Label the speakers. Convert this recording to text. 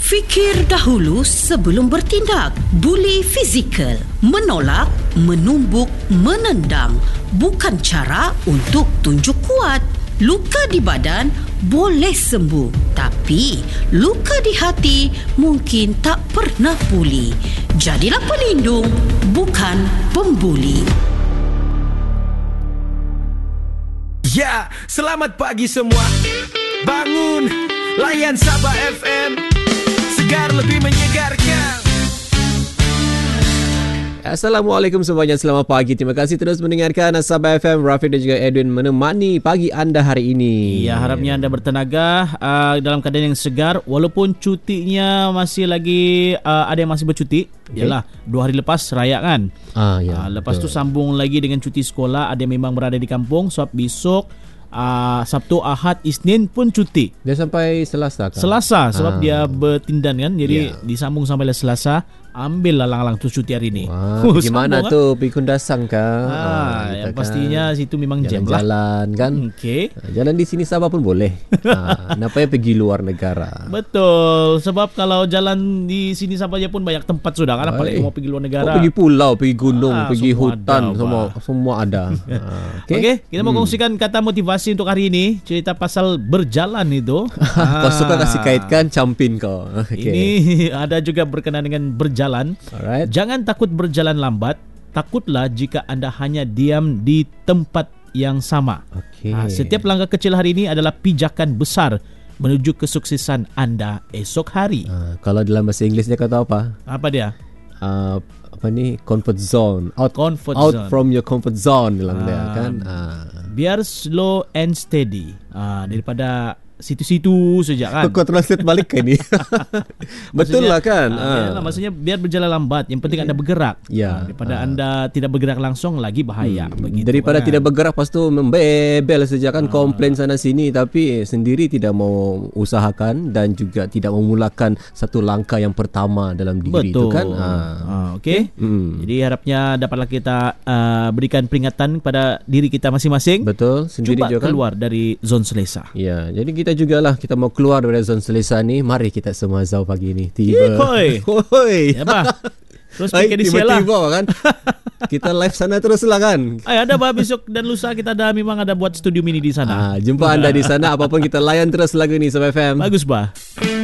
Speaker 1: Fikir dahulu sebelum bertindak. Buli fizikal, menolak, menumbuk, menendang bukan cara untuk tunjuk kuat. Luka di badan boleh sembuh, tapi luka di hati mungkin tak pernah pulih. Jadilah pelindung, bukan pembuli.
Speaker 2: Ya, selamat pagi semua. Bangun, layan Sabah FM. Segar lebih menyegarkan.
Speaker 3: Assalamualaikum semuanya, selamat pagi. Terima kasih terus mendengarkan Sabah FM. Rafiq dan juga Edwin menemani pagi anda hari ini.
Speaker 4: Ya, harapnya anda bertenaga, dalam keadaan yang segar. Walaupun cutinya masih lagi, ada yang masih bercuti. Yalah, 2 hari lepas raya kan. Lepas tu sambung lagi dengan cuti sekolah. Ada yang memang berada di kampung. Sebab besok Sabtu, Ahad, Isnin pun cuti.
Speaker 3: Dia sampai Selasa kan?
Speaker 4: Selasa, sebab dia bertindan kan. Jadi disambung sampai Selasa. Ambil lalang-lalang tu cuti hari ni.
Speaker 3: Gimana tu? Pergi Kundasang kah?
Speaker 4: Yang pastinya situ memang jam lah.
Speaker 3: Jalan kan?
Speaker 4: Okay.
Speaker 3: Jalan di sini Sabah pun boleh. Kenapa ya pergi luar negara?
Speaker 4: Betul. Sebab kalau jalan di sini Sabah je pun banyak tempat sudah kan. Apalagi mau pergi luar negara.
Speaker 3: Pergi pulau, pergi gunung, pergi hutan,
Speaker 4: ada,
Speaker 3: semua ada.
Speaker 4: Okay, kita mau kongsikan kata motivasi untuk hari ini. Cerita pasal berjalan itu.
Speaker 3: Kau suka kasih kaitkan campin kau.
Speaker 4: Ini ada juga berkenaan dengan berjalan.
Speaker 3: Alright.
Speaker 4: Jangan takut berjalan lambat. Takutlah jika anda hanya diam di tempat yang sama. Setiap langkah kecil hari ini adalah pijakan besar menuju kesuksesan anda esok hari.
Speaker 3: Kalau dalam bahasa Inggeris dia kata apa?
Speaker 4: Apa dia?
Speaker 3: Comfort zone. Out from your comfort zone bilang dia kan.
Speaker 4: Biar slow and steady. Daripada situ-situ saja kan.
Speaker 3: Kau translate balik ke ini. Betul lah kan.
Speaker 4: Maksudnya biar berjalan lambat. Yang penting anda bergerak. Daripada anda tidak bergerak langsung lagi bahaya. Begitu,
Speaker 3: daripada
Speaker 4: kan?
Speaker 3: tidak bergerak lepas tu membebel saja kan. Komplain sana sini tapi sendiri tidak mau usahakan dan juga tidak memulakan satu langkah yang pertama dalam diri. Betul. Itu kan.
Speaker 4: Okay. Jadi harapnya dapatlah kita berikan peringatan kepada diri kita masing-masing.
Speaker 3: Betul. Sendiri
Speaker 4: cuba
Speaker 3: juga
Speaker 4: keluar dari zon selesa.
Speaker 3: Ya, jadi kita jugalah, kita mau keluar dari zon selesa ni. Mari kita semua zau pagi ni. Tiba. Hoi.
Speaker 4: Ya bah. Terus pakai di sialah.
Speaker 3: Tiba-tiba kan. Kita live sana terus lah kan.
Speaker 4: Ada bah, besok dan lusa kita memang ada buat studio mini di sana.
Speaker 3: Jumpa anda di sana. Apapun kita layan terus lagu ni Sabah FM.
Speaker 4: Bagus bah.